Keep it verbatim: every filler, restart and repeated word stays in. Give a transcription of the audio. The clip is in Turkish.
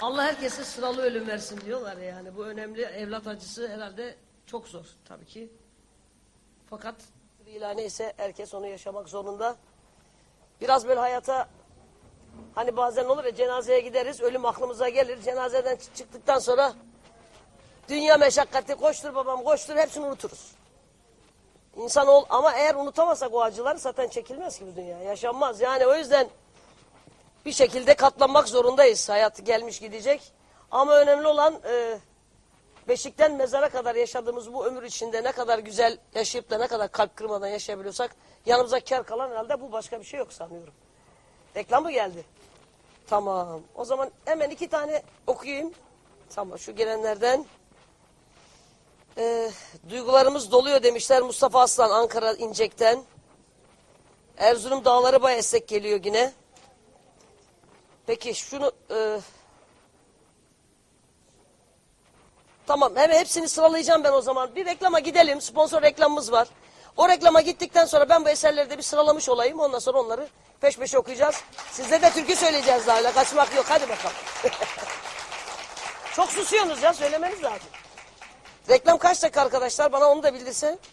Allah herkese sıralı ölüm versin diyorlar yani. Bu önemli. Evlat acısı herhalde çok zor tabii ki. Fakat ilane ise herkes onu yaşamak zorunda. Biraz böyle hayata, hani bazen olur ya, cenazeye gideriz, ölüm aklımıza gelir. Cenazeden çıktıktan sonra dünya meşakkati, koştur babam koştur, hepsini unuturuz. İnsan ol, ama eğer unutamazsak o acıları zaten çekilmez ki bu dünya. Yaşanmaz. Yani o yüzden bir şekilde katlanmak zorundayız. Hayat gelmiş gidecek. Ama önemli olan e, beşikten mezara kadar yaşadığımız bu ömür içinde ne kadar güzel yaşayıp da ne kadar kalp kırmadan yaşayabiliyorsak yanımıza kar kalan herhalde bu, başka bir şey yok sanıyorum. Reklam mı geldi? Tamam. O zaman hemen iki tane okuyayım. Tamam, şu gelenlerden. Ee, duygularımız doluyor demişler Mustafa Aslan Ankara İncek'ten. Erzurum dağları bayağı esek geliyor yine. Peki şunu e, tamam, hemen hepsini sıralayacağım ben o zaman. Bir reklama gidelim. Sponsor reklamımız var. O reklama gittikten sonra ben bu eserleri de bir sıralamış olayım. Ondan sonra onları peş peşe okuyacağız. Sizde de türkü söyleyeceğiz daha, öyle kaçmak yok. Hadi bakalım. Çok susuyorsunuz ya, söylemeniz lazım. Reklam kaç dakika arkadaşlar? Bana onu da bildirsen.